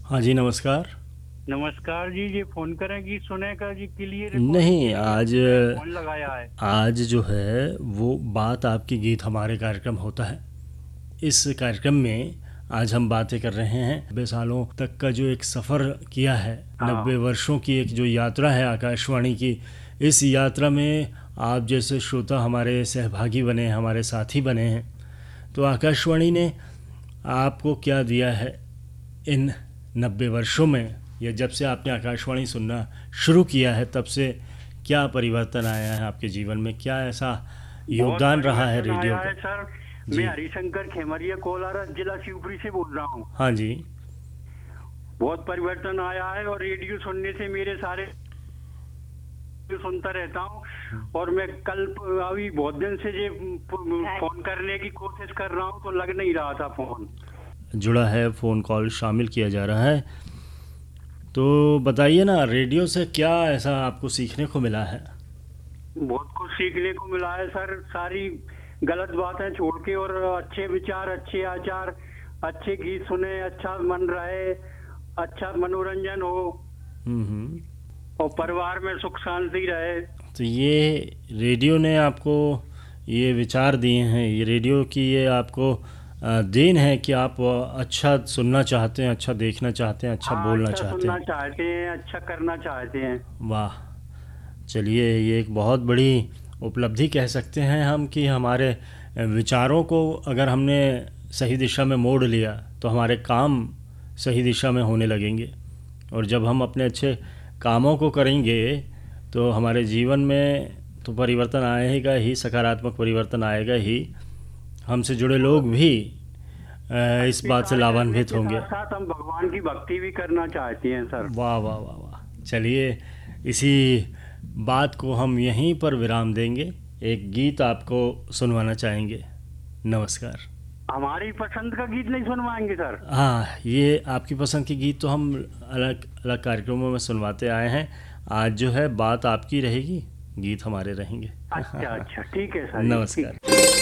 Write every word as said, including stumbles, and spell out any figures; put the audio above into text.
हाँ जी, नमस्कार। नमस्कार जी, ये फ़ोन करें सुने का जी क्लियर रिकॉर्डिंग नहीं, के लिए आज हमने फ़ोन लगाया है। आज जो है वो बात आपकी गीत हमारे कार्यक्रम होता है। इस कार्यक्रम में आज हम बातें कर रहे हैं नब्बे सालों तक का जो एक सफ़र किया है, नब्बे हाँ। वर्षों की एक जो यात्रा है आकाशवाणी की। इस यात्रा में आप जैसे श्रोता हमारे सहभागी बने, हमारे साथी बने हैं। तो आकाशवाणी ने आपको क्या दिया है इन नब्बे वर्षों में, या जब से आपने आकाशवाणी सुनना शुरू किया है तब से क्या परिवर्तन आया है आपके जीवन में? क्या ऐसा बहुत योगदान रहा है परिवर्तन रेडियो आया है का? सर। मैं जी। हरिशंकर खेमरिया कोलारा जिला शिवपुरी से बोल रहा हूँ। हाँ जी। बहुत परिवर्तन आया है और रेडियो सुनने से मेरे सारे सुनता रहता हूँ। और मैं कल अभी बहुत दिन से ये फोन करने की कोशिश कर रहा हूँ तो लग नहीं रहा था फोन। जुड़ा है, फ़ोन कॉल शामिल किया जा रहा है। तो बताइए ना, रेडियो से क्या ऐसा आपको सीखने को मिला है? बहुत कुछ सीखने को मिला है सर। सारी गलत बातें छोड़ के और अच्छे विचार, अच्छे आचार, अच्छे गीत सुने, अच्छा मन रहे, अच्छा मनोरंजन हो हम्म हम्म। और परिवार में सुख शांति रहे। तो ये रेडियो ने आपको ये विचार दिए हैं, ये रेडियो की ये आपको अ, देन है कि आप अच्छा सुनना चाहते हैं, अच्छा देखना चाहते हैं, अच्छा हाँ, बोलना अच्छा चाहते सुनना हैं। चाहते हैं, अच्छा करना चाहते हैं। वाह! चलिए, ये एक बहुत बड़ी उपलब्धि कह सकते हैं हम कि हमारे विचारों को अगर हमने सही दिशा में मोड़ लिया तो हमारे काम सही दिशा में होने लगेंगे। और जब हम अपने अच्छे कामों को करेंगे तो हमारे जीवन में तो परिवर्तन आएगा ही, सकारात्मक परिवर्तन आएगा ही। हमसे जुड़े लोग भी अ, इस अच्छे बात से कार्य करने लाभान्वित के होंगे। साथ साथ हम भगवान की भक्ति भी करना चाहते हैं सर। वाह वाह वाह वाह! चलिए, इसी बात को हम यहीं पर विराम देंगे। एक गीत आपको सुनवाना चाहेंगे। नमस्कार। हमारी पसंद का गीत नहीं सुनवाएंगे सर? हाँ, ये आपकी पसंद के गीत तो हम अलग अलग कार्यक्रमों में सुनवाते आए हैं। आज जो है बात आपकी रहेगी, गीत हमारे रहेंगे। अच्छा अच्छा, ठीक है सर जी, ठीक नमस्कार। है।